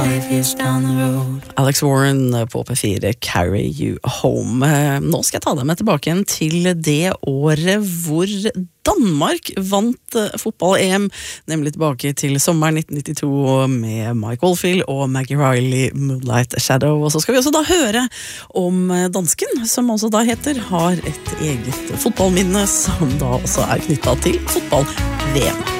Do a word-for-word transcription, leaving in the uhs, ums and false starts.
five years down the road. Alex Warren på P fire, Carry You Home. Nå skal jeg ta deg med tilbake igjen til det året hvor Danmark vant fotball-E M, nemlig tilbake til sommeren nitten nittito med Mike Oldfield og Maggie Riley, Moonlight Shadow. Og så skal vi også da høre om dansken, som også da heter, har et eget fotballminne som da også er knyttet til fotball-V M.